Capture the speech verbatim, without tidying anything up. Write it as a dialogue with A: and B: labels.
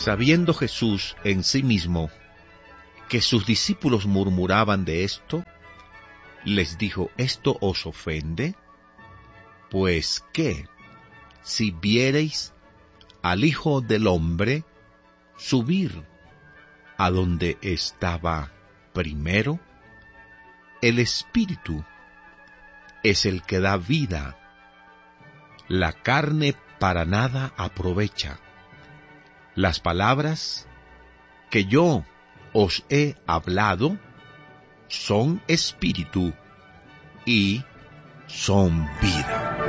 A: Sabiendo Jesús en sí mismo que sus discípulos murmuraban de esto, les dijo: ¿Esto os ofende? Pues, ¿qué? Si viereis al Hijo del Hombre subir a donde estaba primero, el Espíritu es el que da vida. La carne para nada aprovecha. Las palabras que yo os he hablado son espíritu y son vida.